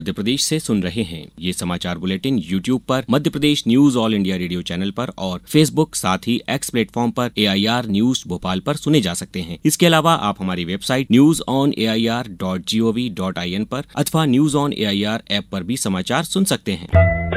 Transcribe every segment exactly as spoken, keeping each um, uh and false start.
मध्य प्रदेश से सुन रहे हैं। ये समाचार बुलेटिन यूट्यूब पर Madhya Pradesh news all India radio channel पर और फेसबुक साथ ही एक्स प्लेटफॉर्म पर ए आई आर न्यूज भोपाल पर सुने जा सकते हैं। इसके अलावा आप हमारी website news on A I R dot G O V dot I N पर अथवा news on A I R app पर भी समाचार सुन सकते हैं।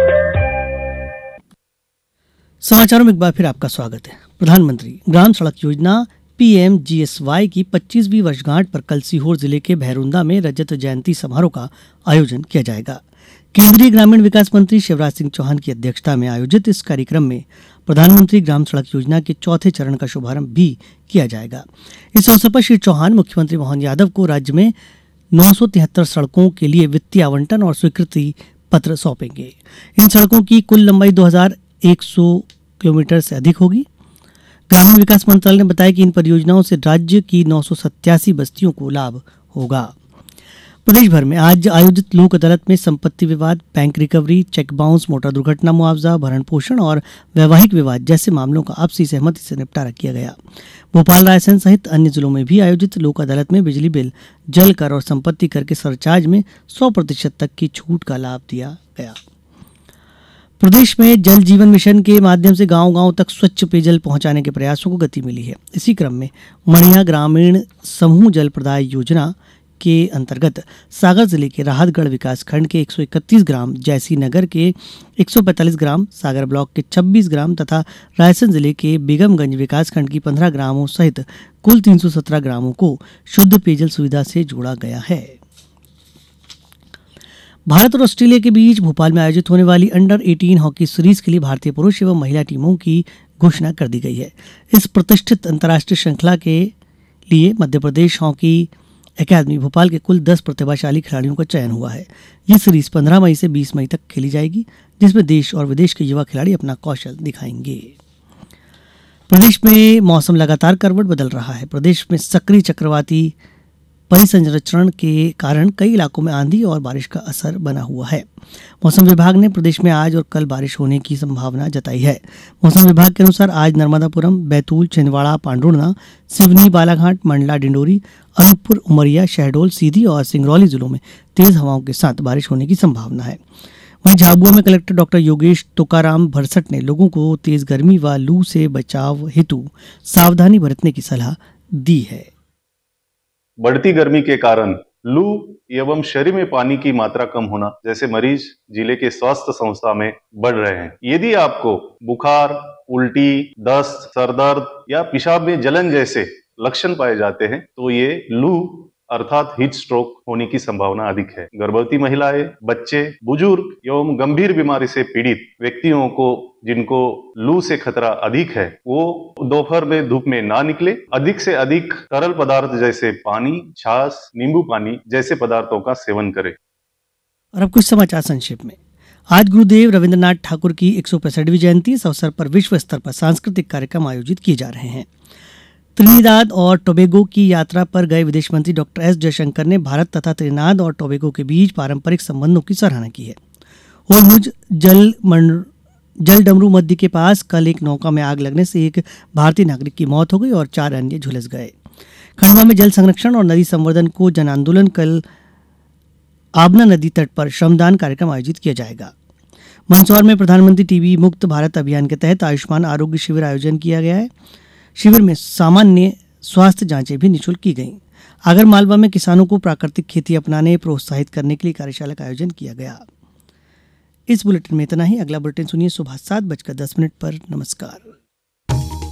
समाचारों में एक बार फिर आपका स्वागत है। प्रधानमंत्री ग्राम सड़क योजना P M G S Y की पच्चीसवीं वर्षगांठ पर कल सीहोर जिले के भैरुंदा में रजत जयंती समारोह का आयोजन किया जाएगा। केंद्रीय ग्रामीण विकास मंत्री शिवराज सिंह चौहान की अध्यक्षता में आयोजित इस कार्यक्रम में प्रधानमंत्री ग्राम सड़क योजना के चौथे चरण का शुभारंभ भी किया जाएगा। इस अवसर पर श्री चौहान मुख्यमंत्री मोहन यादव को राज्य में नौ सौ तिहत्तर सड़कों के लिए वित्तीय आवंटन और स्वीकृति पत्र सौंपेंगे। इन सड़कों की कुल लंबाई दो हजार एक सौ किलोमीटर से अधिक होगी। ग्रामीण विकास मंत्रालय ने बताया कि इन परियोजनाओं से राज्य की नौ सौ सत्तासी बस्तियों को लाभ होगा। प्रदेश भर में आज आयोजित लोक अदालत में संपत्ति विवाद, bank recovery, cheque bounce, motor दुर्घटना मुआवजा, भरण पोषण और वैवाहिक विवाद जैसे मामलों का आपसी सहमति से निपटारा किया गया। भोपाल, रायसेन सहित अन्य जिलों में भी आयोजित लोक अदालत में बिजली बिल, जल कर और संपत्ति कर के सरचार्ज में सौ प्रतिशत तक की छूट का लाभ दिया गया। प्रदेश में जल जीवन मिशन के माध्यम से गांव-गांव तक स्वच्छ पेयजल पहुंचाने के प्रयासों को गति मिली है। इसी क्रम में मढ़िया ग्रामीण समूह जल प्रदाय योजना के अंतर्गत सागर जिले के राहतगढ़ विकासखंड के एक सौ इकतीस ग्राम, जैसी नगर के एक सौ पैंतालीस ग्राम, सागर ब्लॉक के छब्बीस ग्राम तथा रायसेन जिले के बेगमगंज विकासखंड की पंद्रह ग्रामों सहित कुल तीन सौ सत्रह ग्रामों को शुद्ध पेयजल सुविधा से जोड़ा गया है। भारत और ऑस्ट्रेलिया के बीच भोपाल में आयोजित होने वाली अंडर अठारह हॉकी सीरीज के लिए भारतीय पुरुष एवं महिला टीमों की घोषणा कर दी गई है। इस प्रतिष्ठित अंतर्राष्ट्रीय श्रृंखला के लिए मध्य प्रदेश हॉकी अकादमी भोपाल के कुल दस प्रतिभाशाली खिलाड़ियों का चयन हुआ है। ये सीरीज पंद्रह मई से बीस मई तक खेली जाएगी, जिसमें देश और विदेश के युवा खिलाड़ी अपना कौशल दिखाएंगे। प्रदेश में मौसम लगातार करवट बदल रहा है। प्रदेश में सक्रिय चक्रवाती परिसंचरण के कारण कई इलाकों में आंधी और बारिश का असर बना हुआ है। मौसम विभाग ने प्रदेश में आज और कल बारिश होने की संभावना जताई है। मौसम विभाग के अनुसार आज नर्मदापुरम, बैतूल, छिंदवाड़ा, पांडुर्णा, सिवनी, बालाघाट, मंडला, डिंडोरी, अनूपपुर, उमरिया, शहडोल, सीधी और सिंगरौली जिलों में तेज हवाओं के साथ बारिश होने की संभावना है। वहीं झाबुआ में कलेक्टर डॉक्टर योगेश तुकाराम भरसट ने लोगों को तेज गर्मी व लू से बचाव हेतु सावधानी बरतने की सलाह दी है। बढ़ती गर्मी के कारण लू एवं शरीर में पानी की मात्रा कम होना जैसे मरीज जिले के स्वास्थ्य संस्था में बढ़ रहे हैं। यदि आपको बुखार, उल्टी, दस्त, सरदर्द या पेशाब में जलन जैसे लक्षण पाए जाते हैं तो ये लू अर्थात हीट स्ट्रोक होने की संभावना अधिक है। गर्भवती महिलाएं, बच्चे, बुजुर्ग एवं गंभीर बीमारी से पीड़ित व्यक्तियों को जिनको लू से खतरा अधिक है वो दोपहर में धूप में ना निकले। अधिक से अधिक तरल पदार्थ जैसे पानी, छाछ, नींबू पानी जैसे पदार्थों का सेवन करें। और अब कुछ समाचार संक्षेप में। आज गुरुदेव रविन्द्रनाथ ठाकुर की एक सौ पैंसठवीं जयंती। इस अवसर पर विश्व स्तर पर सांस्कृतिक कार्यक्रम आयोजित किए जा रहे हैं। त्रिनिदाद और टोबैगो की यात्रा पर गए विदेश मंत्री डॉक्टर एस जयशंकर ने भारत तथा त्रिनिदाद और टोबैगो के बीच पारंपरिक संबंधों की सराहना की है। होर्मुज जल जल डमरू मध्य के पास कल एक नौका में आग लगने से एक भारतीय नागरिक की मौत हो गई और चार अन्य झुलस गए। खंडवा में जल संरक्षण और नदी संवर्धन को जन आंदोलन कल आबना नदी तट पर श्रमदान कार्यक्रम आयोजित किया जाएगा। मंदसौर में प्रधानमंत्री टीबी मुक्त भारत अभियान के तहत आयुष्मान आरोग्य शिविर आयोजन किया गया है। शिविर में सामान्य स्वास्थ्य जांचें भी निःशुल्क की गईं। आगर मालवा में किसानों को प्राकृतिक खेती अपनाने प्रोत्साहित करने के लिए कार्यशाला का आयोजन किया गया। इस बुलेटिन में इतना ही। अगला बुलेटिन सुनिए सुबह सात बजकर दस मिनट पर। नमस्कार।